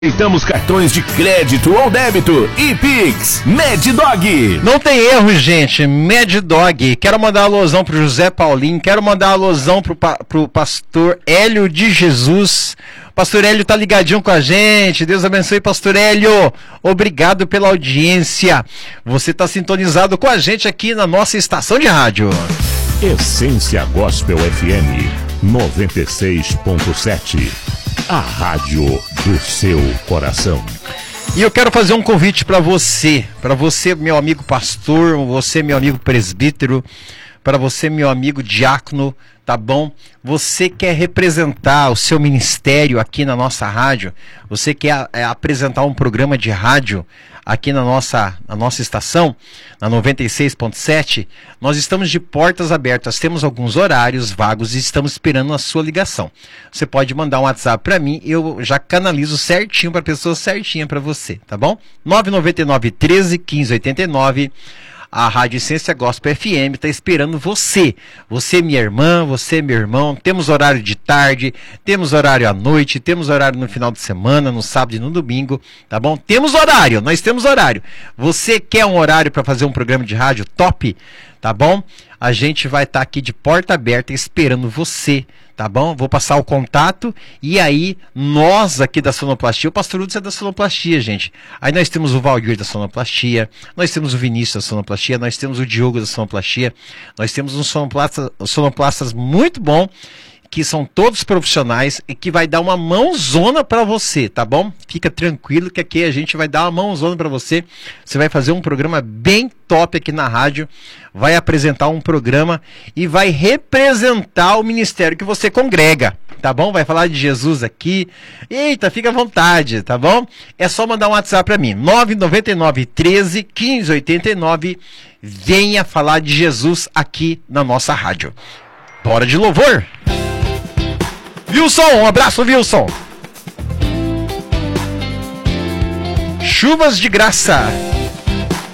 Aceitamos cartões de crédito ou débito e Pix. Mad Dog. Não tem erro, gente. Mad Dog. Quero mandar alusão pro José Paulinho. Quero mandar alusão pro pastor Hélio de Jesus. Pastor Hélio tá ligadinho com a gente. Deus abençoe, pastor Hélio. Obrigado pela audiência. Você tá sintonizado com a gente aqui na nossa estação de rádio. Essência Gospel FM 96.7. A rádio do seu coração. E eu quero fazer um convite para você, meu amigo pastor, você, meu amigo presbítero, para você, meu amigo diácono, tá bom? Você quer representar o seu ministério aqui na nossa rádio? Você quer apresentar um programa de rádio aqui na nossa estação, na 96.7? Nós estamos de portas abertas, temos alguns horários vagos e estamos esperando a sua ligação. Você pode mandar um WhatsApp para mim, eu já canalizo certinho para a pessoa certinha para você, tá bom? 999 13 15 89. A Rádio Essência Gospel FM está esperando você. Você, minha irmã, você, meu irmão. Temos horário de tarde, temos horário à noite, temos horário no final de semana, no sábado e no domingo, tá bom? Temos horário, nós temos horário. Você quer um horário para fazer um programa de rádio top, tá bom? A gente vai estar aqui de porta aberta esperando você, tá bom? Vou passar o contato e aí nós aqui da sonoplastia, o pastor Hudson é da sonoplastia, gente. Aí nós temos o Valdir da sonoplastia, nós temos o Vinícius da sonoplastia, nós temos o Diogo da sonoplastia, nós temos uns sonoplastas muito bom, que são todos profissionais e que vai dar uma mãozona para você, tá bom? Fica tranquilo que aqui a gente vai dar uma mãozona para você. Você vai fazer um programa bem top aqui na rádio, vai apresentar um programa e vai representar o ministério que você congrega, tá bom? Vai falar de Jesus aqui. Eita, fica à vontade, tá bom? É só mandar um WhatsApp para mim, 999 13 15 89. Venha falar de Jesus aqui na nossa rádio. Bora de louvor! Wilson, um abraço, Wilson. Chuvas de graça.